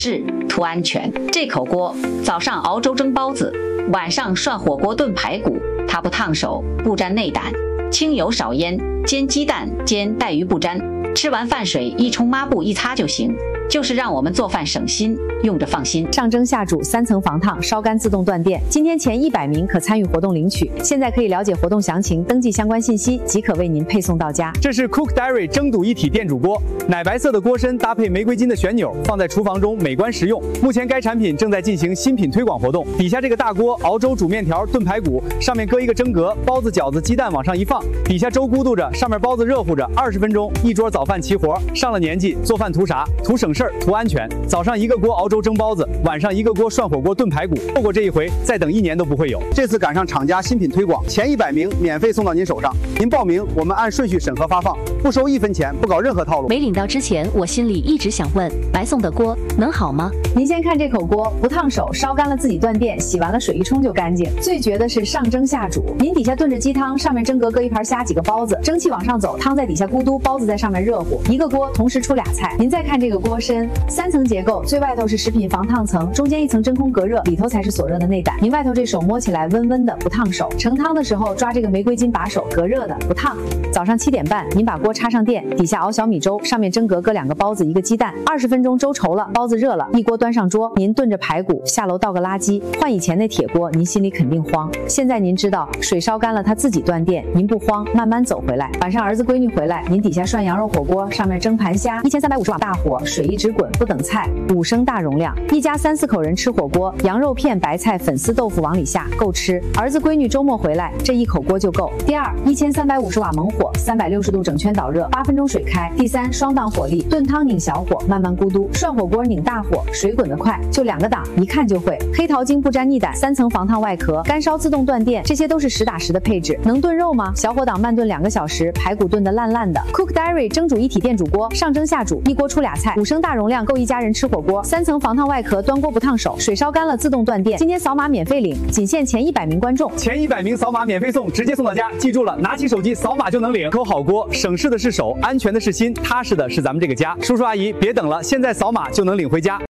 质图安全。这口锅早上熬粥蒸包子，晚上涮火锅炖排骨，它不烫手，不沾内胆，清油少烟，煎鸡蛋煎带鱼不沾，吃完饭水一冲抹布一擦就行，就是让我们做饭省心，用着放心。 上蒸下煮3层防烫，烧干自动断电。今天前100名可参与活动领取。现在可以了解活动详情，登记相关信息即可为您配送到家。 这是 Cook Diary 蒸笃一体电煮锅，奶白色的锅身搭配玫瑰金的旋钮，放在厨房中美观实用。目前该产品正在进行新品推广活动。底下这个大锅熬粥、煮面条、炖排骨，上面搁一个蒸格，包子、饺子、鸡蛋往上一放，底下粥咕嘟着，上面包子热乎着，20分钟一桌早饭齐活。上了年纪做饭图啥？图省事儿，图安全。早上一个锅熬粥蒸包子，晚上一个锅涮火锅炖排骨。错过这一回，再等1年都不会有。 这次赶上厂家新品推广，前100名免费送到您手上。您报名，我们按顺序审核发放，不收1分钱，不搞任何套路。 没领到之前，我心里一直想问，白送的锅能好吗？ 您先看这口锅，不烫手，烧干了自己断电，洗完了水一冲就干净。最绝的是上蒸下煮，您底下炖着鸡汤，上面蒸格搁一盘虾几个包子，蒸汽往上走，汤在底下咕嘟，包子在上面热乎。一个锅同时出俩菜。您再看这个锅身，3层结构，最外头是食品防烫层，中间一层真空隔热，里头才是锁热的内胆。您外头这手摸起来温温的，不烫手。盛汤的时候抓这个玫瑰金把手，隔热的，不烫。早上7点半，您把锅插上电，底下熬小米粥，上面蒸格搁2个包子1个鸡蛋，20分钟粥稠了，包子热了，一锅端上桌，您炖着排骨，下楼倒个垃圾。换以前那铁锅，您心里肯定慌。现在您知道水烧干了，它自己断电，您不慌，慢慢走回来。晚上儿子闺女回来，您底下涮羊肉火锅，上面蒸盘虾，1350瓦大火，水一直滚，不等菜，5升大容量，一家3、4口人吃火锅，羊肉片、白菜、粉丝豆腐往里下，够吃。儿子闺女周末回来，这一口锅就够。第二，1350瓦猛火，360度整圈导热，8分钟水开。第三，双档火力，炖汤拧小火，慢慢咕嘟；涮火锅拧大火，水滚得快，就2个档，一看就会。黑桃精不沾腻胆，3层防烫外壳，干烧自动断电，这些都是实打实的配置。能炖肉吗？小火档慢炖2个小时，排骨炖得烂烂的。Cook Diary 蒸煮一体电煮锅，上蒸下煮，一锅出俩菜，5升大容量，够一家人吃火锅。3层防烫外壳，端锅不烫手，水烧干了自动断电。今天扫码免费领，仅限前100名观众。 前100名扫码免费送，直接送到家。记住了，拿起手机扫码就能领。口好锅，省事的是手，安全的是心，踏实的是咱们这个家。叔叔阿姨，别等了，现在扫码就能领回家。